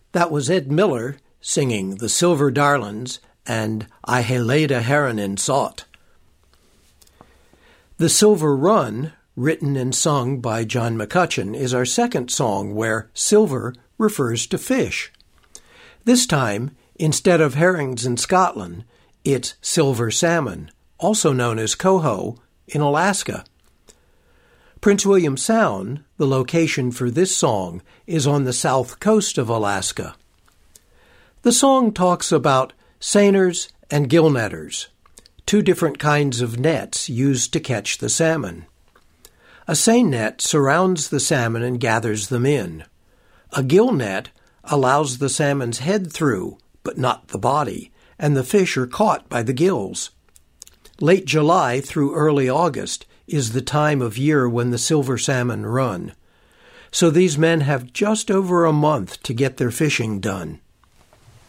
That was Ed Miller singing The Silver Darlings and I hae laid a heron sought. The Silver Run, written and sung by John McCutcheon, is our second song where silver refers to fish. This time, instead of herrings in Scotland, it's silver salmon, also known as coho, in Alaska. Prince William Sound, the location for this song, is on the south coast of Alaska. The song talks about seiners and gillnetters, two different kinds of nets used to catch the salmon. A seine net surrounds the salmon and gathers them in. A gill net allows the salmon's head through, but not the body, and the fish are caught by the gills. Late July through early August is the time of year when the silver salmon run. So these men have just over a month to get their fishing done.